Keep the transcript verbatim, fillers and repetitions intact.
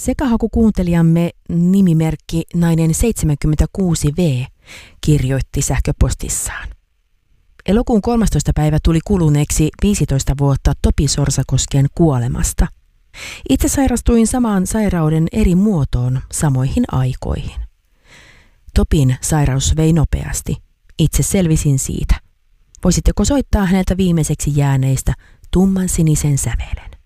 Sekahakukuuntelijamme nimimerkki Nainen seitsemänkymmentäkuusi V kirjoitti sähköpostissaan. Elokuun kolmastoista päivä tuli kuluneeksi viisitoista vuotta Topi Sorsakosken kuolemasta. Itse sairastuin samaan sairauden eri muotoon samoihin aikoihin. Topin sairaus vei nopeasti. Itse selvisin siitä. Voisitteko soittaa häneltä viimeiseksi jääneistä tumman sinisen sävelen?